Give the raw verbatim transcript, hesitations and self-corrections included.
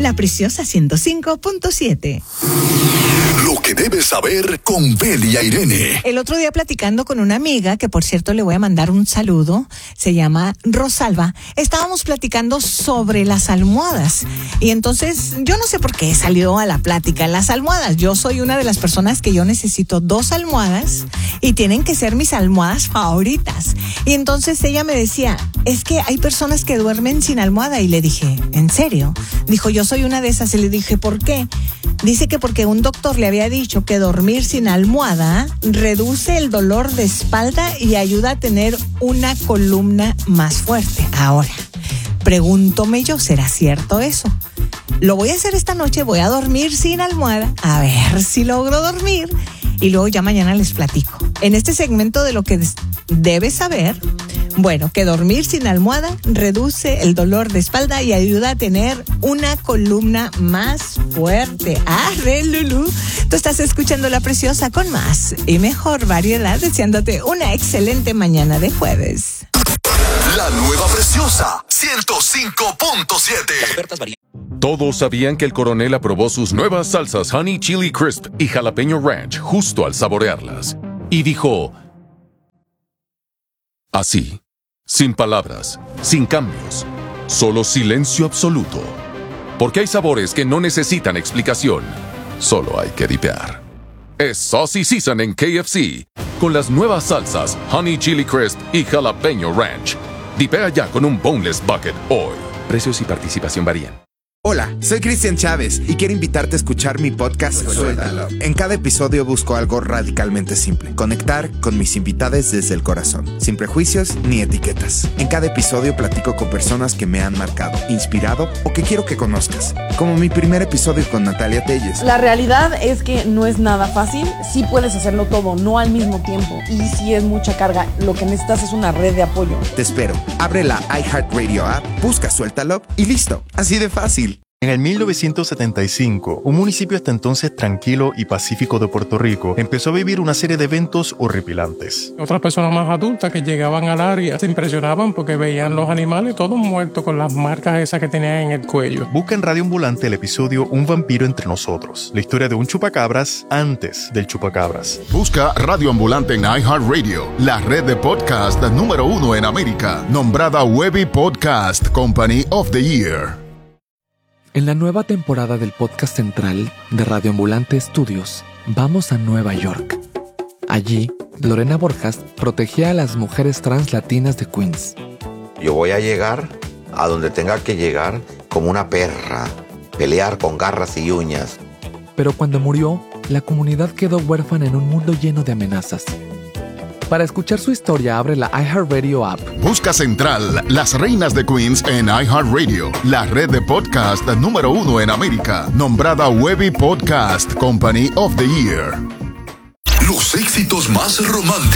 La Preciosa ciento cinco punto siete. Lo que debes saber con Belia Irene. El otro día platicando con una amiga, que por cierto le voy a mandar un saludo, se llama Rosalba, estábamos platicando sobre las almohadas. Y entonces, yo no sé por qué salió a la plática las almohadas. Yo soy una de las personas que yo necesito dos almohadas y tienen que ser mis almohadas favoritas. Y entonces ella me decía, es que hay personas que duermen sin almohada. Y le dije, ¿en serio? Dijo, yo soy una de esas. Y le dije, ¿por qué? Dice que porque un doctor le había dicho que dormir sin almohada reduce el dolor de espalda y ayuda a tener una columna más fuerte. Ahora, pregúntome yo, ¿será cierto eso? Lo voy a hacer esta noche, voy a dormir sin almohada, a ver si logro dormir y luego ya mañana les platico. En este segmento de lo que debes saber, bueno, que dormir sin almohada reduce el dolor de espalda y ayuda a tener una columna más fuerte. ¡Arre, Lulú! Tú estás escuchando La Preciosa con más y mejor variedad, deseándote una excelente mañana de jueves. La nueva Preciosa ciento cinco punto siete. Todos sabían que el coronel aprobó sus nuevas salsas Honey Chili Crisp y Jalapeño Ranch justo al saborearlas. Y dijo... así, sin palabras, sin cambios, solo silencio absoluto. Porque hay sabores que no necesitan explicación, solo hay que dipear. Es Saucy Season en K F C, con las nuevas salsas Honey Chili Crisp y Jalapeño Ranch. Dipea ya con un Boneless Bucket hoy. Precios y participación varían. Hola, soy Cristian Chávez y quiero invitarte a escuchar mi podcast Suéltalo. En cada episodio busco algo radicalmente simple: conectar con mis invitados desde el corazón, sin prejuicios ni etiquetas. En cada episodio platico con personas que me han marcado, inspirado o que quiero que conozcas, como mi primer episodio con Natalia Telles. La realidad es que no es nada fácil. Sí puedes hacerlo todo, no al mismo tiempo, y sí es mucha carga. Lo que necesitas es una red de apoyo. Te espero. Abre la iHeartRadio app, busca Suéltalo y listo. Así de fácil. En el mil novecientos setenta y cinco, un municipio hasta entonces tranquilo y pacífico de Puerto Rico empezó a vivir una serie de eventos horripilantes. Otras personas más adultas que llegaban al área se impresionaban porque veían los animales todos muertos con las marcas esas que tenían en el cuello. Busca en Radio Ambulante el episodio Un vampiro entre nosotros, la historia de un chupacabras antes del chupacabras. Busca Radio Ambulante en iHeartRadio, la red de podcast número uno en América, nombrada Webby Podcast Company of the Year. En la nueva temporada del podcast central de Radio Ambulante Studios, vamos a Nueva York. Allí, Lorena Borjas protegía a las mujeres trans latinas de Queens. Yo voy a llegar a donde tenga que llegar como una perra, pelear con garras y uñas. Pero cuando murió, la comunidad quedó huérfana en un mundo lleno de amenazas. Para escuchar su historia, abre la iHeartRadio app. Busca Central, las reinas de Queens en iHeartRadio, la red de podcast número uno en América, nombrada Webby Podcast Company of the Year. Los éxitos más románticos